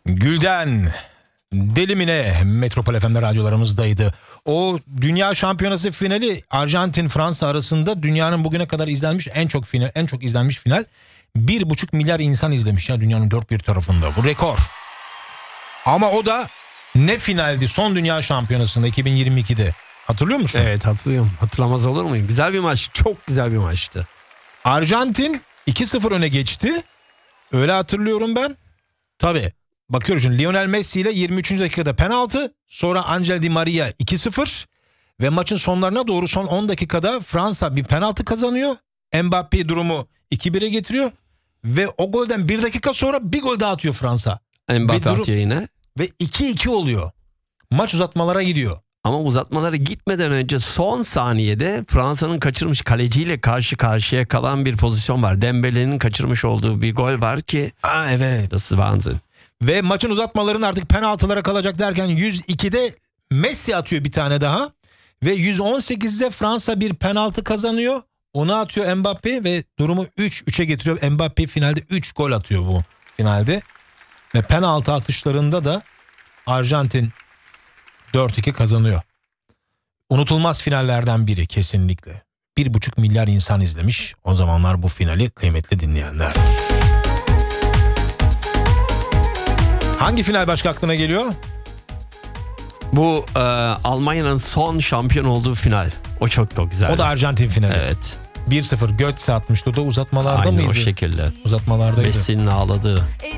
Gülden Delimine Metropol FM'de radyolarımızdaydı. O Dünya Şampiyonası finali Arjantin-Fransa arasında dünyanın bugüne kadar izlenmiş en çok izlenmiş final. 1,5 milyar insan izlemiş ya dünyanın dört bir tarafında. Bu rekor. Ama o da ne finaldi son Dünya Şampiyonası'nda 2022'de. Hatırlıyor musun? Evet, hatırlıyorum. Hatırlamaz olur muyum? Güzel bir maç. Çok güzel bir maçtı. Arjantin 2-0 öne geçti. Öyle hatırlıyorum ben. Tabii. Bakıyoruz şimdi Lionel Messi ile 23. dakikada penaltı. Sonra Angel Di Maria 2-0. Ve maçın sonlarına doğru son 10 dakikada Fransa bir penaltı kazanıyor. Mbappé durumu 2-1'e getiriyor. Ve o golden 1 dakika sonra bir gol daha atıyor Fransa. Mbappé atıyor yine. Ve 2-2 oluyor. Maç uzatmalara gidiyor. Ama uzatmalara gitmeden önce son saniyede Fransa'nın kaçırmış kaleciyle karşı karşıya kalan bir pozisyon var. Dembele'nin kaçırmış olduğu bir gol var ki. Evet. Das Wahnsinn. Ve maçın uzatmalarının artık penaltılara kalacak derken 102'de Messi atıyor bir tane daha. Ve 118'de Fransa bir penaltı kazanıyor. Onu atıyor Mbappé ve durumu 3-3'e getiriyor. Mbappé finalde 3 gol atıyor bu finalde. Ve penaltı atışlarında da Arjantin 4-2 kazanıyor. Unutulmaz finallerden biri kesinlikle. 1,5 milyar insan izlemiş o zamanlar bu finali kıymetli dinleyenler. Hangi final başka aklına geliyor? Bu Almanya'nın son şampiyon olduğu final. O çok da güzel. O da Arjantin finali. Evet. 1-0 Götze atmıştı. O da uzatmalarda Aynen mıydı? o şekilde. Uzatmalardaydı. Messi'nin ağladığı.